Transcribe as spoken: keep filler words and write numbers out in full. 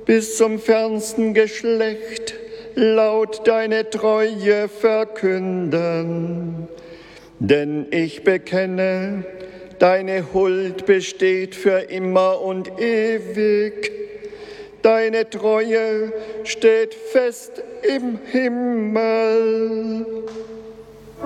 bis zum fernsten Geschlecht laut deine Treue verkünden. Denn ich bekenne, deine Huld besteht für immer und ewig. Deine Treue steht fest im Himmel.